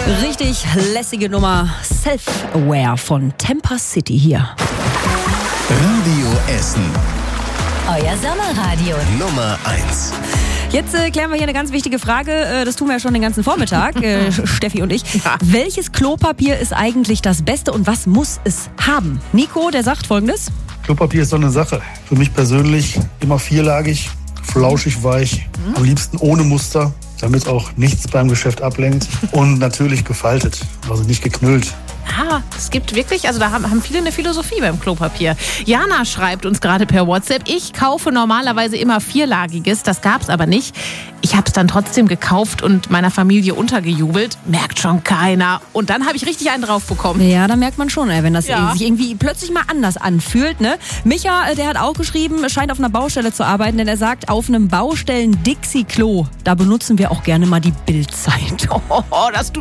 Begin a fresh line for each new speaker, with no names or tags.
Richtig lässige Nummer. Self-Aware von Temper City hier.
Radio Essen.
Euer Sommerradio.
Nummer 1.
Jetzt klären wir hier eine ganz wichtige Frage. Das tun wir ja schon den ganzen Vormittag, Steffi und ich. Welches Klopapier ist eigentlich das Beste und was muss es haben? Nico, der sagt Folgendes.
Klopapier ist so eine Sache. Für mich persönlich immer vierlagig, flauschig weich, am liebsten ohne Muster, damit auch nichts beim Geschäft ablenkt und natürlich gefaltet, also nicht geknüllt.
Ja, es gibt wirklich, also da haben viele eine Philosophie beim Klopapier. Jana schreibt uns gerade per WhatsApp, ich kaufe normalerweise immer vierlagiges, das gab's aber nicht. Ich habe es dann trotzdem gekauft und meiner Familie untergejubelt. Merkt schon keiner. Und dann habe ich richtig einen drauf bekommen.
Ja, da merkt man schon, wenn das
Ja.
sich irgendwie plötzlich mal anders anfühlt. Ne? Micha, der hat auch geschrieben, scheint auf einer Baustelle zu arbeiten, denn er sagt, auf einem Baustellen-Dixie-Klo, da benutzen wir auch gerne mal die Bildzeitung.
Oh, das tut